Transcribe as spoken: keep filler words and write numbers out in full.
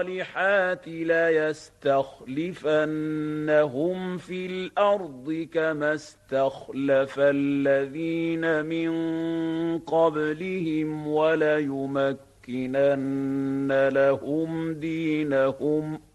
الصالحات ليستخلفنهم في الأرض كما استخلف الذين من قبلهم وليمكنن لهم دينهم